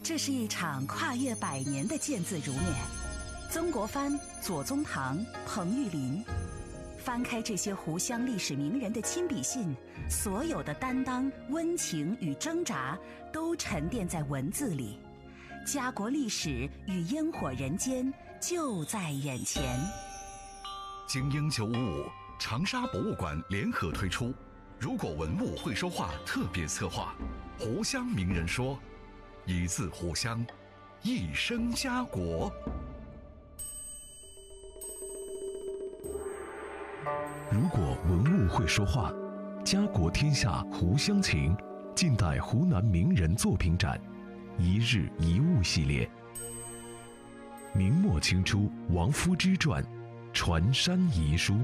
这是一场跨越100年的见字如面。曾国藩、左宗棠、彭玉麟，翻开这些湖湘历史名人的亲笔信，所有的担当、温情与挣扎都沉淀在文字里。家国历史与烟火人间就在眼前。 精英955长沙博物馆联合推出如果文物会说话特别策划，湖湘名人说，一字湖湘，一生家国。 如果文物会说话，家国天下湖湘情，近代湖南名人作品展，一日一物系列。明末清初王夫之传，传山遗书。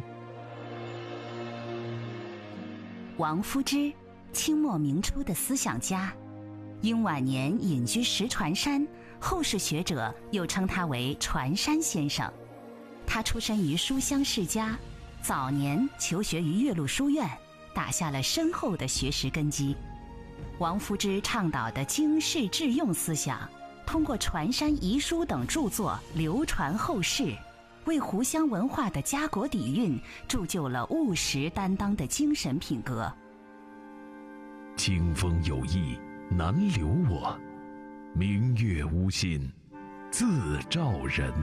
王夫之，清末明初的思想家，因晚年隐居石船山，后世学者又称他为船山先生。他出身于书香世家，早年求学于岳麓书院，打下了深厚的学识根基。王夫之倡导的经世致用思想，通过《船山遗书》等著作流传后世，为湖湘文化的家国底蕴铸就了务实担当的精神品格。 清风有意难留我，明月无心自照人。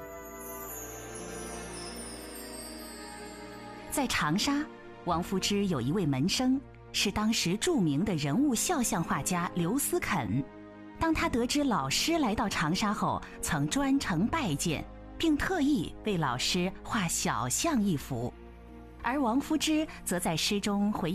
在长沙，王夫之有一位门生，是当时著名的人物肖像画家刘思肯。当他得知老师来到长沙后，曾专程拜见，并特意为老师画小像一幅。而王夫之则在诗中回